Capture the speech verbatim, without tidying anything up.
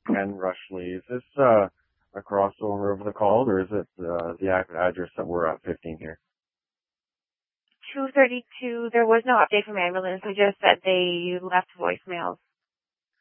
Ken Rushley. Is this uh, a crossover of the call, or is it uh, the ac- address that we're at fifteen here? two thirty-two, there was no update from ambulance. They just said they left voicemails.